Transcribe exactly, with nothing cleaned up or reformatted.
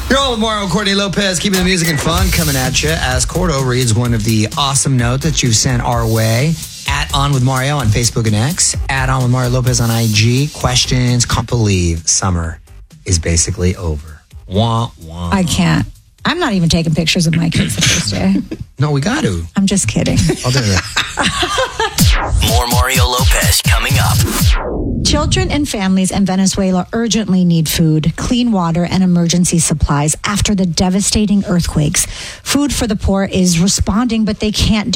You're all with Mario Courtney Lopez, keeping the music and fun coming at you as Cordo reads one of the awesome note that you've sent our way. At On With Mario on Facebook and X. At On With Mario Lopez on I G. Questions. Can't believe summer is basically over. Wah, wah. I can't. I'm not even taking pictures of my kids the first day. No, we got to. I'm just kidding. I'll do that. More Mario Lopez coming up. Children and families in Venezuela urgently need food, clean water, and emergency supplies after the devastating earthquakes. Food for the Poor is responding, but they can't